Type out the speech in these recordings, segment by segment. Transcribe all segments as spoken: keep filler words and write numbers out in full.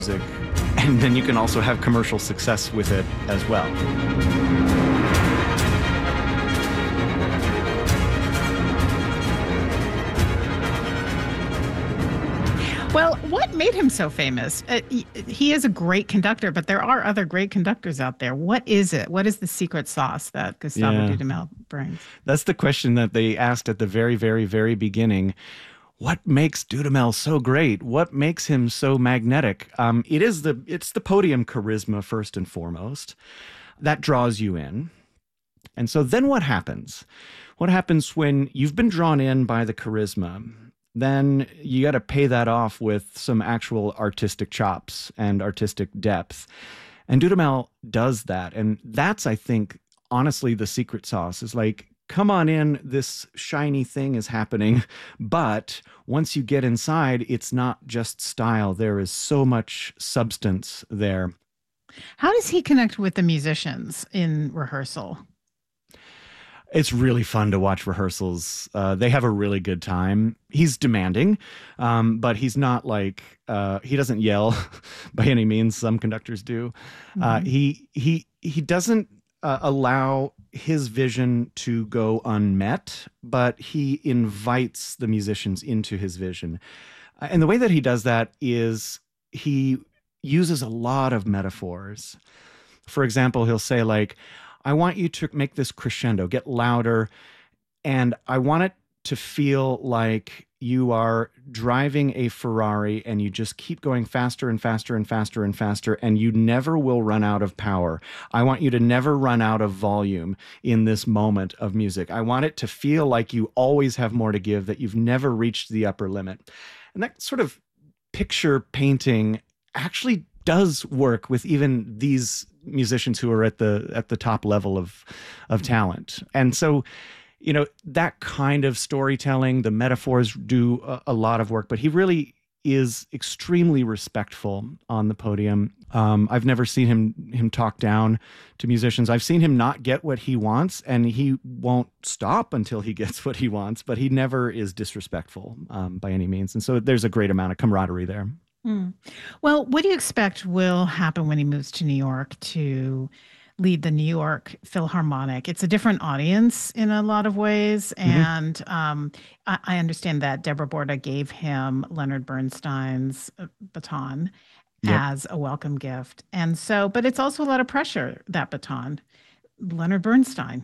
music, and then you can also have commercial success with it as well. Well, what made him so famous? Uh, he, he is a great conductor, but there are other great conductors out there. What is it? What is the secret sauce that Gustavo Yeah. Dudamel brings? That's the question that they asked at the very, very, very beginning. What makes Dudamel so great? What makes him so magnetic? Um, it is the it's the podium charisma first and foremost that draws you in. And so then what happens? What happens when you've been drawn in by the charisma? Then you got to pay that off with some actual artistic chops and artistic depth. And Dudamel does that. And that's, I think, honestly, the secret sauce is like, come on in, this shiny thing is happening. But once you get inside, it's not just style. There is so much substance there. How does he connect with the musicians in rehearsal? It's really fun to watch rehearsals. Uh, they have a really good time. He's demanding, um, but he's not like, uh, he doesn't yell by any means. Some conductors do. Mm-hmm. Uh, he, he, he doesn't uh, allow his vision to go unmet, but he invites the musicians into his vision. Uh, and the way that he does that is he uses a lot of metaphors. For example, he'll say like, I want you to make this crescendo, get louder, and I want it to feel like you are driving a Ferrari and you just keep going faster and faster and faster and faster, and you never will run out of power. I want you to never run out of volume in this moment of music. I want it to feel like you always have more to give, that you've never reached the upper limit. And that sort of picture painting actually does work with even these musicians who are at the at the top level of of talent. And so, you know, that kind of storytelling, the metaphors do a, a lot of work, but he really is extremely respectful on the podium. Um, I've never seen him him talk down to musicians. I've seen him not get what he wants, and he won't stop until he gets what he wants, but he never is disrespectful um, by any means. And so there's a great amount of camaraderie there. Mm. Well, what do you expect will happen when he moves to New York to lead the New York Philharmonic? It's a different audience in a lot of ways. Mm-hmm. And um, I, I understand that Deborah Borda gave him Leonard Bernstein's baton yep. as a welcome gift. And so, but it's also a lot of pressure, that baton. Leonard Bernstein.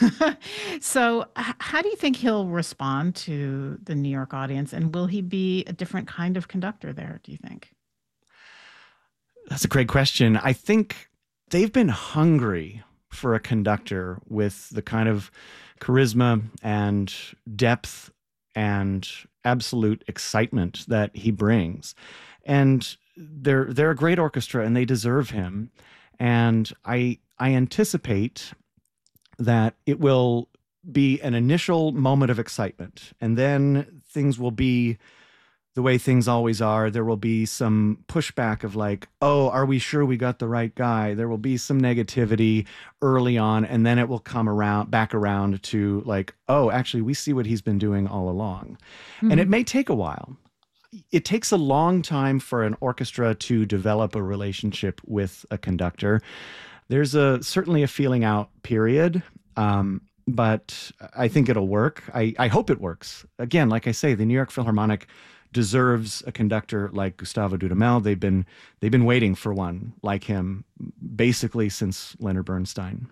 So h- how do you think he'll respond to the New York audience? And will he be a different kind of conductor there, do you think? That's a great question. I think they've been hungry for a conductor with the kind of charisma and depth and absolute excitement that he brings. And they're they're a great orchestra and they deserve him. And I I anticipate that it will be an initial moment of excitement, and then things will be the way things always are. There will be some pushback of like, oh, are we sure we got the right guy? There will be some negativity early on, and then it will come around back around to like, oh, actually, we see what he's been doing all along. Mm-hmm. And it may take a while. It takes a long time for an orchestra to develop a relationship with a conductor. There's a certainly a feeling out period, um, but I think it'll work. I, I hope it works. Again, like I say, the New York Philharmonic deserves a conductor like Gustavo Dudamel. They've been they've been waiting for one like him basically since Leonard Bernstein.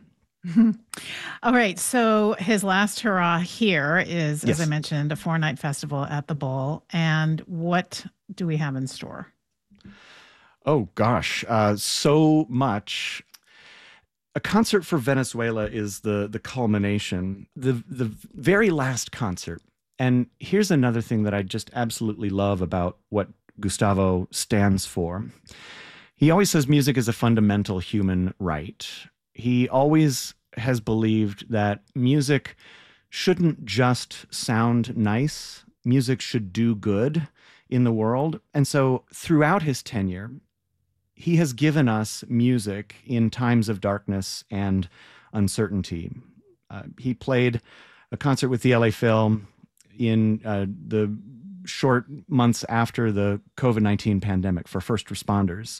All right. So his last hurrah here is, yes. as I mentioned, a four-night festival at the Bowl. And what do we have in store? Oh, gosh. Uh, so much. A concert for Venezuela is the the culmination, the the very last concert. And here's another thing that I just absolutely love about what Gustavo stands for. He always says music is a fundamental human right. He always has believed that music shouldn't just sound nice. Music should do good in the world. And so throughout his tenure, he has given us music in times of darkness and uncertainty. Uh, he played a concert with the L A Phil in uh, the short months after the COVID nineteen pandemic for first responders.